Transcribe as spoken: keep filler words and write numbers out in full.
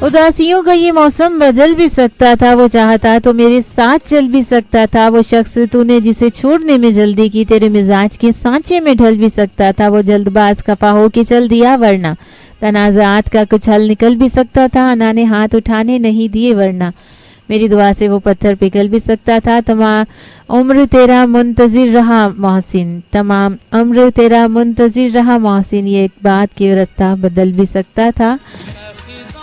उदासियों का ये मौसम बदल भी सकता था, वो चाहता तो मेरे साथ चल भी सकता था। वो शख्स तूने जिसे छोड़ने में जल्दी की, तेरे मिजाज के सांचे में ढल भी सकता था। वो जल्दबाज खफा हो के चल दिया, वरना तनाज़ात का कुछ हल निकल भी सकता था। अना ने हाथ उठाने नहीं दिए, वरना मेरी दुआ से वो पत्थर पिघल भी सकता था। तमाम उम्र तेरा मुंतजिर रहा मोहसिन, तमाम उम्र तेरा मुंतजिर रहा मोहसिन, ये एक बात की रास्ता बदल भी सकता था।